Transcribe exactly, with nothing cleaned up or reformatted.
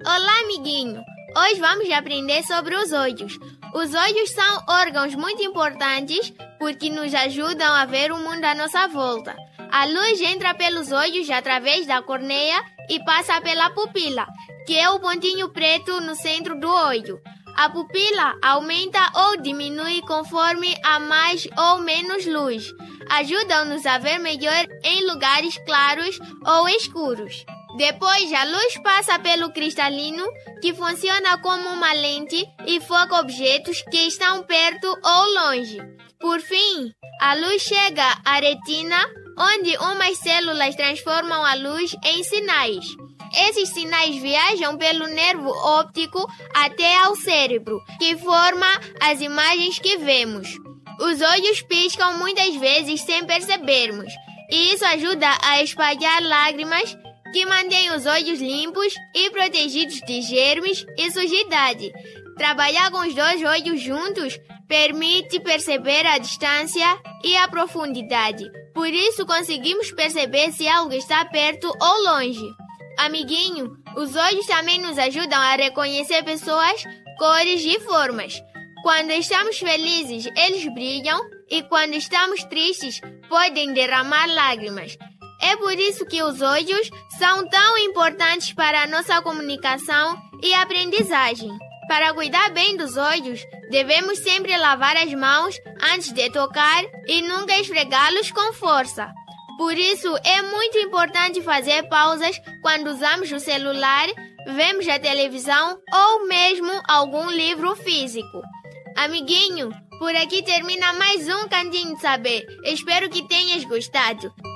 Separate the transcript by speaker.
Speaker 1: Olá, amiguinho! Hoje vamos aprender sobre os olhos. Os olhos são órgãos muito importantes porque nos ajudam a ver o mundo à nossa volta. A luz entra pelos olhos através da corneia e passa pela pupila, que é o pontinho preto no centro do olho. A pupila aumenta ou diminui conforme há mais ou menos luz. Ajudam-nos a ver melhor em lugares claros ou escuros. Depois, a luz passa pelo cristalino, que funciona como uma lente e foca objetos que estão perto ou longe. Por fim, a luz chega à retina, onde umas células transformam a luz em sinais. Esses sinais viajam pelo nervo óptico até ao cérebro, que forma as imagens que vemos. Os olhos piscam muitas vezes sem percebermos, e isso ajuda a espalhar lágrimas que mantém os olhos limpos e protegidos de germes e sujidade. Trabalhar com os dois olhos juntos permite perceber a distância e a profundidade. Por isso conseguimos perceber se algo está perto ou longe. Amiguinho, os olhos também nos ajudam a reconhecer pessoas, cores e formas. Quando estamos felizes, eles brilham, e quando estamos tristes, podem derramar lágrimas. É por isso que os olhos são tão importantes para a nossa comunicação e aprendizagem. Para cuidar bem dos olhos, devemos sempre lavar as mãos antes de tocar e nunca esfregá-los com força. Por isso, é muito importante fazer pausas quando usamos o celular, vemos a televisão ou mesmo algum livro físico. Amiguinho, por aqui termina mais um Cantinho de Saber. Espero que tenhas gostado.